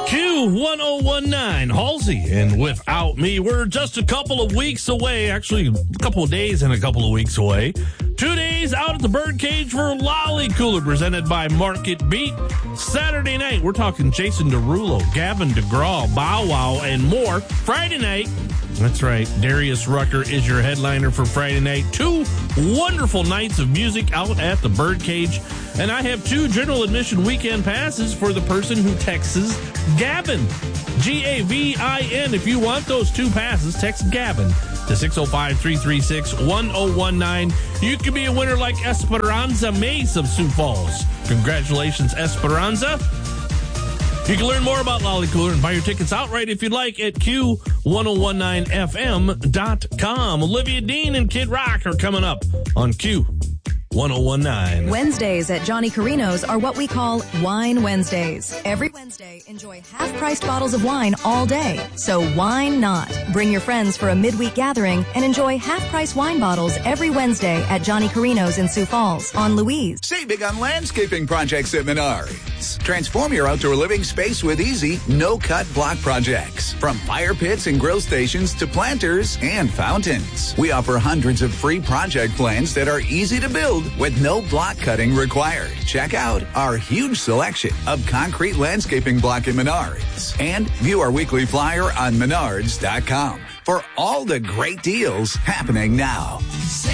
Q1019, Halsey, and Without Me. We're just a couple of weeks away, actually a couple of days and a couple of weeks away. 2 days out at the Birdcage for Lolly Cooler, presented by Market Beat. Saturday night, we're talking Jason Derulo, Gavin DeGraw, Bow Wow, and more. Friday night, that's right, Darius Rucker is your headliner for Friday night. 2 wonderful nights of music out at the Birdcage. And I have 2 general admission weekend passes for the person who texts Gavin, Gavin. If you want those 2 passes, text Gavin to 605-336-1019. You could be a winner like Esperanza Mace of Sioux Falls. Congratulations, Esperanza. You can learn more about Lolly Cooler and buy your tickets outright if you'd like at Q1019FM.com. Olivia Dean and Kid Rock are coming up on Q1019. Wednesdays at Johnny Carino's are what we call Wine Wednesdays. Every Wednesday, enjoy half-priced bottles of wine all day. So why not? Bring your friends for a midweek gathering and enjoy half-price wine bottles every Wednesday at Johnny Carino's in Sioux Falls on Louise. Save big on landscaping projects at Menards. Transform your outdoor living space with easy, no-cut block projects. From fire pits and grill stations to planters and fountains. We offer hundreds of free project plans that are easy to build with no block cutting required. Check out our huge selection of concrete landscaping block at Menards. And view our weekly flyer on Menards.com for all the great deals happening now.